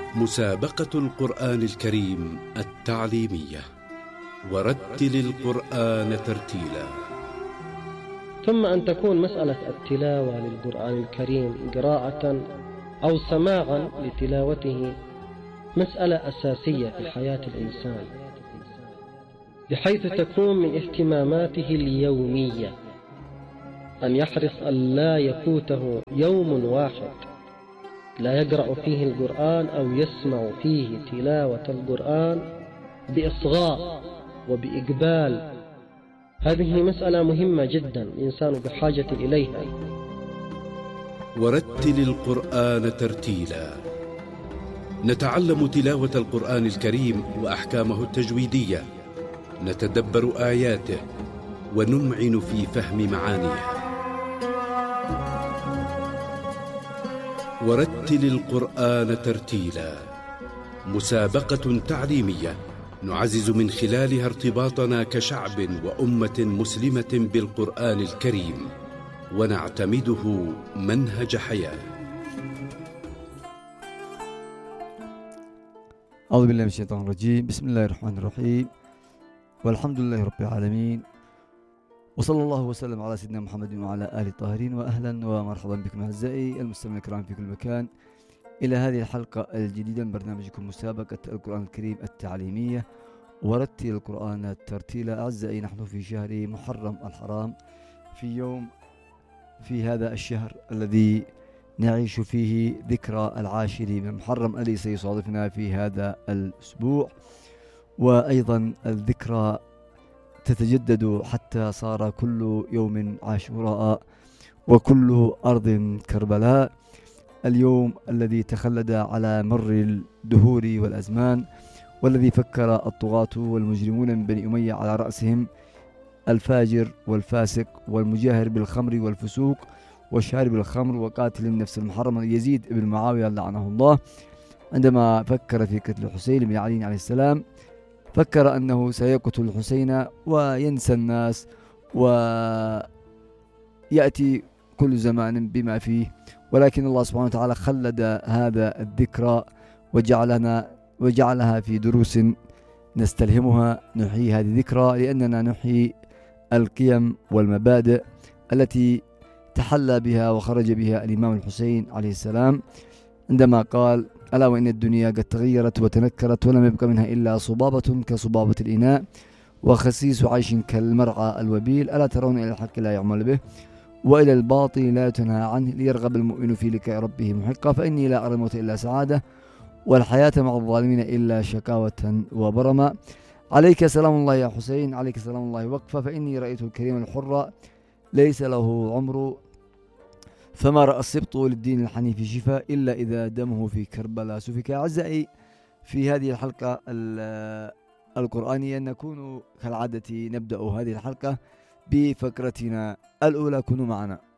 مسابقة القرآن الكريم التعليمية، ورتل القرآن ترتيلا. ثم أن تكون مسألة التلاوة للقرآن الكريم قراءة أو سماعا لتلاوته مسألة أساسية في حياة الإنسان، بحيث تكون من اهتماماته اليومية أن يحرص أن لا يفوته يوم واحد لا يقرأ فيه القرآن أو يسمع فيه تلاوة القرآن بإصغاء وبإقبال. هذه مسألة مهمة جدا الإنسان بحاجة إليها. ورتل القرآن ترتيلا. نتعلم تلاوة القرآن الكريم وأحكامه التجويدية، نتدبر آياته ونمعن في فهم معانيه. ورتل القرآن ترتيلا، مسابقة تعليمية نعزز من خلالها ارتباطنا كشعب وأمة مسلمة بالقرآن الكريم، ونعتمده منهج حياة. أعوذ بالله من الشيطان الرجيم. بسم الله الرحمن الرحيم، والحمد لله رب العالمين، وصلى الله وسلم على سيدنا محمد وعلى آله الطاهرين. وأهلا ومرحبا بكم أعزائي المستمعين الكرام في كل مكان إلى هذه الحلقة الجديدة من برنامجكم مسابقة القرآن الكريم التعليمية، ورتل القرآن ترتيلا. أعزائي، نحن في شهر محرم الحرام، في هذا الشهر الذي نعيش فيه ذكرى العاشر من محرم الذي سيصادفنا في هذا الأسبوع، وأيضا الذكرى تتجدد حتى صار كل يوم عاشوراء وكل أرض كربلاء. اليوم الذي تخلد على مر الدهور والأزمان، والذي فكر الطغاة والمجرمون من بني أمية على رأسهم الفاجر والفاسق والمجاهر بالخمر والفسوق وشارب الخمر وقاتل النفس المحرمة يزيد بن معاوية لعنه الله، عندما فكر في قتل الحسين بن علي عليه السلام. فكر أنه سيقتل الحسين وينسى الناس ويأتي كل زمان بما فيه، ولكن الله سبحانه وتعالى خلد هذا الذكرى وجعلها في دروس نستلهمها، نحيي هذه الذكرى لأننا نحيي القيم والمبادئ التي تحلى بها وخرج بها الإمام الحسين عليه السلام، عندما قال: ألا وإن الدنيا قد تغيرت وتنكرت ولم يبق منها إلا صبابة كصبابة الإناء وخسيس عيش كالمرعى الوبيل، ألا ترون إلى الحق لا يعمل به وإلى الباطل لا يتنهى عنه ليرغب المؤمن في لقاء ربه محقا، فإني لا أرى الموت إلا سعادة والحياة مع الظالمين إلا شكاوة وبرما. عليك سلام الله يا حسين، عليك سلام الله وقفا، فإني رأيت الكريم الحر ليس له عمر، فما رأى السبط للدين الحنيف شفاء إلا إذا دمه في كربلاء سفك. أعزائي، في هذه الحلقة القرآنية نكون كالعادة نبدأ هذه الحلقة بفقرتنا الأولى. كونوا معنا.